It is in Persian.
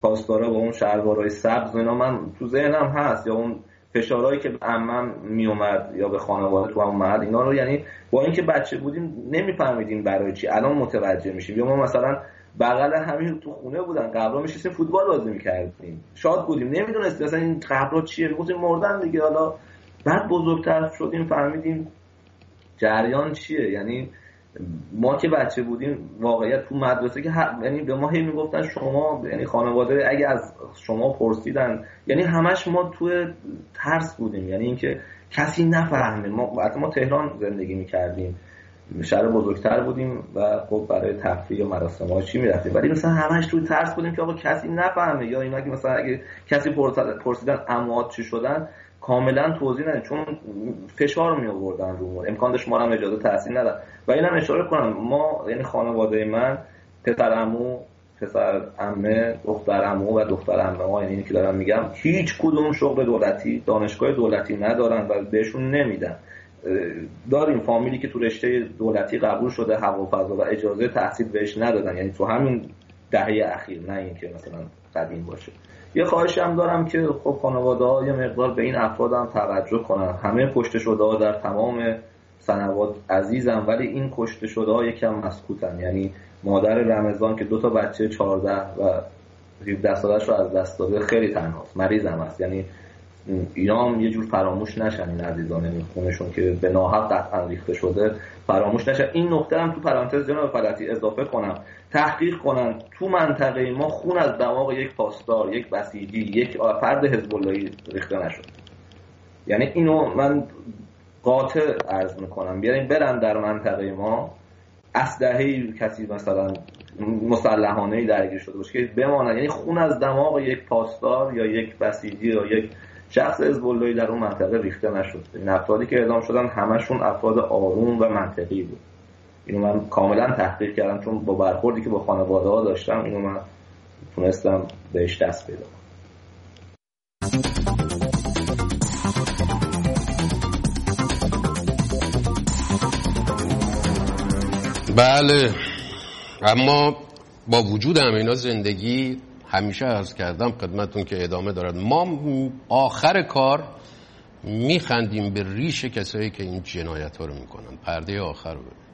پاسدارا با اون شلوارای سبز و اینا من تو ذهنم هست، یا اون فشارهایی که به عمم میومد یا به خانواده تو هم اومد اینا رو، یعنی با اینکه بچه بودیم نمیفهمیدیم برای چی، الان متوجه میشیم. یا ما مثلا بغل همین تو خونه بودن قبرا میشستیم فوتبال بازی میکردیم، شاد بودیم، نمیدونستیم مثلا این قبرا چیه، میگفتیم مردن دیگه. حالا بعد بزرگتر شدیم فهمیدیم جریان چیه. یعنی ما که بچه بودیم واقعیت تو مدرسه که یعنی به ما هی میگفتن شما، یعنی خانواده اگه از شما پرسیدن، یعنی همش ما تو ترس بودیم، یعنی اینکه کسی نفهمه. ما تهران زندگی میکردیم، شهر بزرگتر بودیم و خب برای تفریح و مراسم‌ها چی می‌رفتیم، ولی مثلا همش توی ترس بودیم که آقا کسی نفهمه، یا اینا که مثلا اگه کسی پرسیدن اموات چی شدن کاملا توضیح ندن، چون فشار می آوردن رو ما، امکان داشت ما هم اجازه تحصیل ندن. و اینم اشاره کنم ما، یعنی خانواده من، پسر عمو، پسر عمه، دختر عمو و دختر عمه، یعنی اینی که دارم میگم، هیچ کدوم شغل دولتی، دانشگاه دولتی ندارن و بهشون نمیدن. داریم فامیلی که تو رشته دولتی قبول شده هوافضا و اجازه تحصیل بهش ندادن، یعنی تو همین دهه اخیر، نه اینکه مثلا قدیم باشه. یه خواهشی هم دارم که خب خانواده‌ها یه مقدار به این افراد هم توجه کنن. همه کشته شده‌ها در تمام سنوات عزیزم، ولی این کشته شده‌ها یکم مسکوتن. یعنی مادر رمضان که 2 بچه 14 و 17 سالش رو از دست داده خیلی تنهاست، مریض هم هست. یعنی اینا هم یه جور فراموش نشن، این عزیزان خونشون که به ناحق قطعا ریخته شده فراموش نشن. این نکته هم تو پرانتز جناب فلتی اضافه کنم، تحقیق کنن تو منطقه ما خون از دماغ یک پاسدار، یک بسیجی، یک فرد حزب اللهی ریخته نشد. یعنی اینو من قاطع عرض میکنم، بیارین برن در منطقه ما اسلحه‌ای کسی مثلا مسلحانه‌ای درگیر شده باشه که بمانن، یعنی خون از دماغ یک پاسدار یا یک بسیجی یا یک شخص حزب اللهی در اون منطقه ریخته نشد. این افرادی که اعدام شدن همشون افراد آروم و منطقی بود. اینو من کاملا تحقیق کردم، چون با برخوردی که با خانواده‌ها داشتم اینو من تونستم بهش دست پیدا کنم. بله، اما با وجود همینا زندگی همیشه عرض کردم خدمتون که ادامه دارد. ما آخر کار میخندیم به ریش کسایی که این جنایت ها رو میکنن. پرده آخر رو